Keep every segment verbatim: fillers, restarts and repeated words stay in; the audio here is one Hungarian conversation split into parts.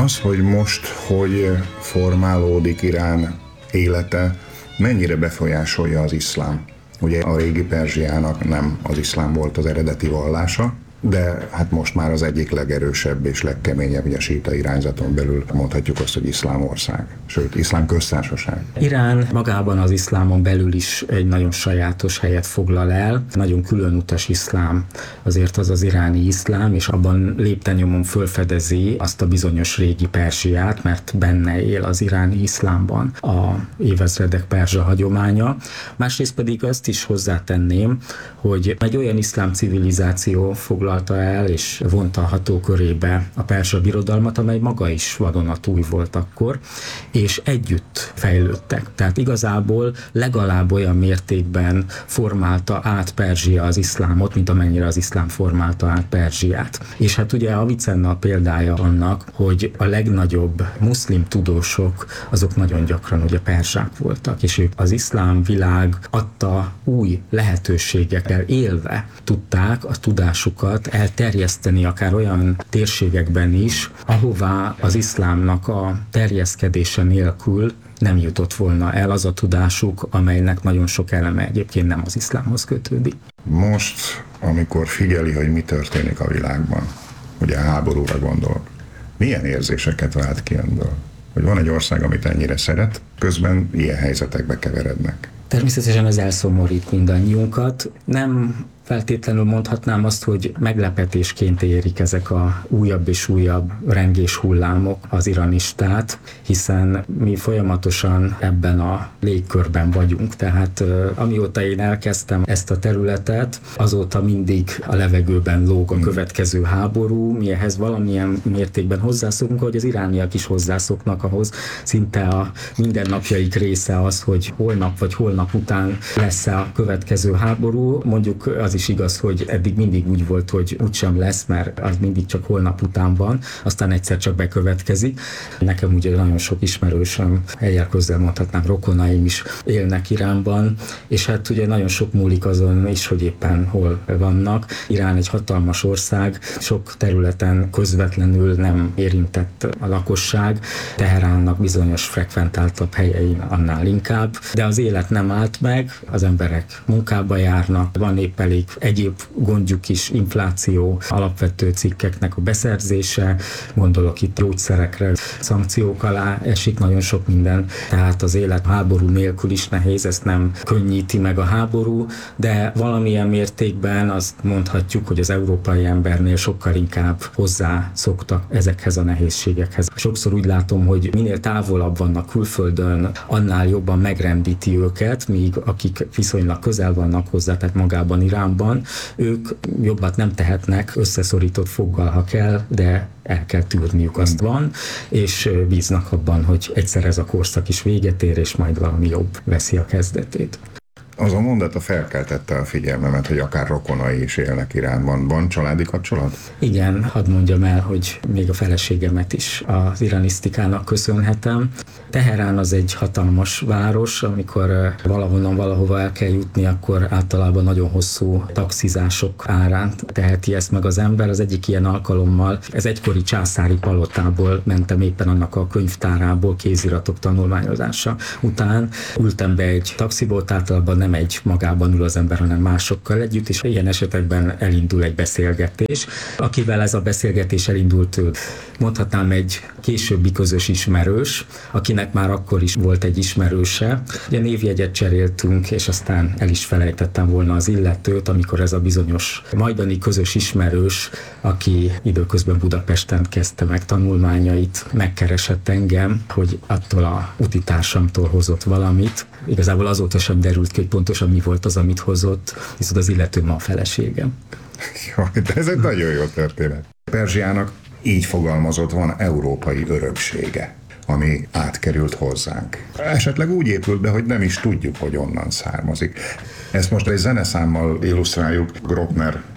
Az, hogy most, hogy formálódik Irán élete, mennyire befolyásolja az iszlám? Ugye a régi Perzsiának nem az iszlám volt az eredeti vallása, de hát most már az egyik legerősebb és legkeményebb, ugye a síita irányzaton belül mondhatjuk azt, hogy iszlám ország, sőt, iszlám köztársaság. Irán magában az iszlámon belül is egy nagyon sajátos helyet foglal el, nagyon különutas iszlám, azért az az iráni iszlám, és abban lépten-nyomon fölfedezi azt a bizonyos régi Perzsiát, mert benne él az iráni iszlámban a évezredek perzsa hagyománya. Másrészt pedig azt is hozzátenném, hogy egy olyan iszlám civilizáció foglalta el és vonta a hatókörébe a perzsa birodalmat, amely maga is vadonatúj volt akkor, és együtt fejlődtek. Tehát igazából legalább olyan mértékben formálta át Perzsia az iszlámot, mint amennyire az iszlám formálta át Perzsiát. És hát ugye Avicenna a példája annak, hogy a legnagyobb muszlim tudósok, azok nagyon gyakran ugye perzsák voltak, és ők az iszlám világ adta új lehetőségekkel élve tudták a tudásukat elterjeszteni akár olyan térségekben is, ahová az iszlámnak a terjeszkedése nélkül nem jutott volna el az a tudásuk, amelynek nagyon sok eleme egyébként nem az iszlámhoz kötődik. Most, amikor figyeli, hogy mi történik a világban, ugye a háborúra gondolok, milyen érzéseket vált ki ebből? Hogy van egy ország, amit ennyire szeret, közben ilyen helyzetekbe keverednek. Természetesen ez elszomorít mindannyiunkat. Nem feltétlenül mondhatnám azt, hogy meglepetésként érik ezek a újabb és újabb rengés hullámok az iranistát, hiszen mi folyamatosan ebben a légkörben vagyunk. Tehát amióta én elkezdtem ezt a területet, azóta mindig a levegőben lóg a következő háború, mi ehhez valamilyen mértékben hozzászokunk, hogy az irániak is hozzászoknak ahhoz. Szinte a mindennapjaik része az, hogy holnap vagy holnap után lesz a következő háború. Mondjuk az is igaz, hogy eddig mindig úgy volt, hogy úgysem lesz, mert az mindig csak holnap után van, aztán egyszer csak bekövetkezik. Nekem ugye nagyon sok ismerősöm, helyel közel mondhatnám, rokonaim is élnek Iránban, és hát ugye nagyon sok múlik azon is, hogy éppen hol vannak. Irán egy hatalmas ország, sok területen közvetlenül nem érintett a lakosság, Teheránnak bizonyos frekventáltabb helyein annál inkább, de az élet nem állt meg, az emberek munkába járnak, van épp elég egyéb gondjuk is, infláció, alapvető cikkeknek a beszerzése, gondolok itt gyógyszerekre, szankciók alá esik nagyon sok minden, tehát az élet háború nélkül is nehéz, ezt nem könnyíti meg a háború, de valamilyen mértékben azt mondhatjuk, hogy az európai embernél sokkal inkább hozzászoktak ezekhez a nehézségekhez. Sokszor úgy látom, hogy minél távolabb vannak külföldön, annál jobban megrendíti őket, míg akik viszonylag közel vannak hozzá, tehát magában Iránban, ők jobbat nem tehetnek, összeszorított foggal, ha kell, de el kell tűrniük, azt van, és bíznak abban, hogy egyszer ez a korszak is véget ér, és majd valami jobb veszi a kezdetét. Az a mondata felkeltette a figyelmemet, hogy akár rokonai is élnek Iránban. Van családi kapcsolat? Igen, hadd mondjam el, hogy még a feleségemet is az iranisztikának köszönhetem. Teherán az egy hatalmas város, amikor valahonnan valahova el kell jutni, akkor általában nagyon hosszú taxizások árán teheti ezt meg az ember. Az egyik ilyen alkalommal, ez egykori császári palotából mentem éppen annak a könyvtárából kéziratok tanulmányozása után. Ültem be egy taxiból, általában nem egy magában ül az ember, hanem másokkal együtt, és ilyen esetekben elindul egy beszélgetés. Akivel ez a beszélgetés elindult, mondhatnám egy későbbi közös ismerős, akinek már akkor is volt egy ismerőse. Ugye névjegyet cseréltünk, és aztán el is felejtettem volna az illetőt, amikor ez a bizonyos majdani közös ismerős, aki időközben Budapesten kezdte meg tanulmányait, megkeresett engem, hogy attól a utitársamtól hozott valamit. Igazából azóta sem derült ki, hogy pontosan mi volt az, amit hozott, viszont az illető ma a feleségem. Jaj, de ez egy nagyon jó történet. Perzsiának így fogalmazott, van európai öröksége, ami átkerült hozzánk. Esetleg úgy épült be, hogy nem is tudjuk, hogy onnan származik. Ezt most egy zeneszámmal illusztráljuk. Grotner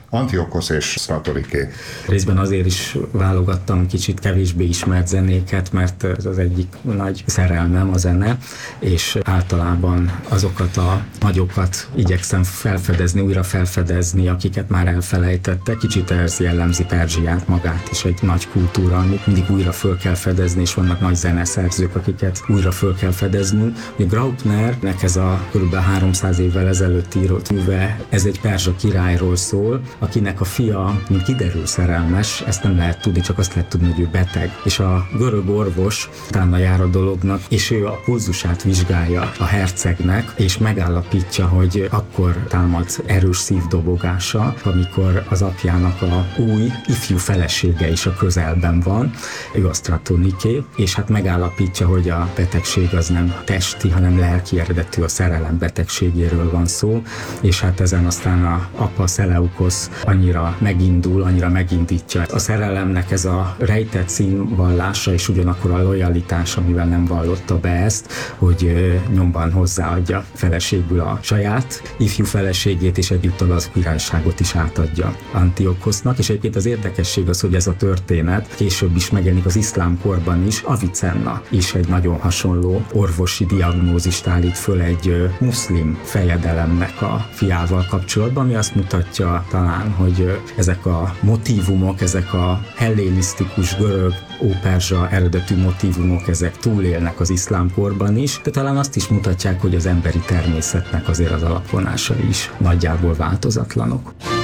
Antiokosz és Sztratoriké. Részben azért is válogattam kicsit kevésbé ismert zenéket, mert ez az egyik nagy szerelmem a zene, és általában azokat a nagyokat igyekszem felfedezni, újra felfedezni, akiket már elfelejtettek. Kicsit ez jellemzi Perzsiát magát is, egy nagy kultúra, amit mindig újra föl kell fedezni, és vannak nagy zeneszerzők, akiket újra föl kell fedeznünk. Graupnernek ez a kb. háromszáz évvel ezelőtt írott műve, ez egy perzsa királyról szól, akinek a fia, mint kiderül, szerelmes, ezt nem lehet tudni, csak azt lehet tudni, hogy ő beteg. És a görög orvos utána jár a dolognak, és ő a pulzusát vizsgálja a hercegnek, és megállapítja, hogy akkor támad erős szívdobogása, amikor az apjának a új ifjú felesége is a közelben van, ő a Sztratoniké, és hát megállapítja, hogy a betegség az nem testi, hanem lelki eredetű, a szerelem betegségéről van szó, és hát ezen aztán a apa Szeleukosz annyira megindul, annyira megindítja a szerelemnek ez a rejtett színvallása, és ugyanakkor a lojalitás, amivel nem vallotta be ezt, hogy nyomban hozzáadja feleségül a saját ifjú feleségét, és egyúttal az királyságot is átadja Antiokosznak, és egyébként az érdekesség az, hogy ez a történet később is megjelenik az iszlám korban is. Avicenna is egy nagyon hasonló orvosi diagnózist állít föl egy muszlim fejedelemnek a fiával kapcsolatban, ami azt mutatja talán, hogy ezek a motívumok, ezek a hellénisztikus görög óperzsa eredetű motívumok, ezek túlélnek az iszlám korban is, de talán azt is mutatják, hogy az emberi természetnek azért az alapvonásai is nagyjából változatlanok.